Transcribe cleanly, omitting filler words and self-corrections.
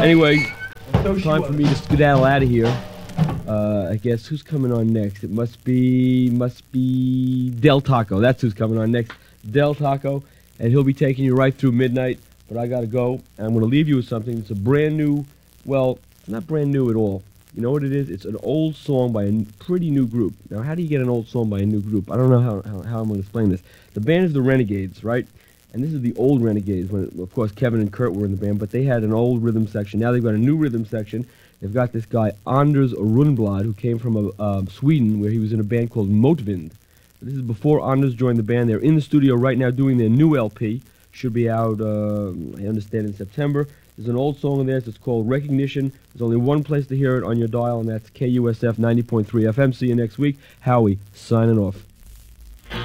Anyway, time for me to skedaddle out of here. I guess who's coming on next? It must be Del Taco. That's who's coming on next. Del Taco, and he'll be taking you right through midnight. But I gotta go, and I'm gonna leave you with something. It's a brand new, well, not brand new at all. You know what it is? It's an old song by a pretty new group. Now, how do you get an old song by a new group? I don't know how I'm gonna explain this. The band is the Renegades, right? And this is the old Renegades. When, of course, Kevin and Kurt were in the band, but they had an old rhythm section. Now they've got a new rhythm section. They've got this guy, Anders Rundblad, who came from Sweden, where he was in a band called Motvind. This is before Anders joined the band. They're in the studio right now doing their new LP. Should be out, I understand, in September. There's an old song in there. It's called Recognition. There's only one place to hear it on your dial, and that's KUSF 90.3 FM. See you next week. Howie, signing off.